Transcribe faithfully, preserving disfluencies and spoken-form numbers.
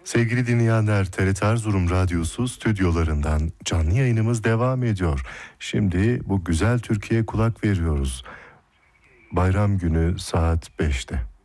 Sevgili dinleyenler, T R T Erzurum Radyosu stüdyolarından canlı yayınımız devam ediyor. Şimdi bu güzel Türkiye'ye kulak veriyoruz. Bayram günü saat beşte.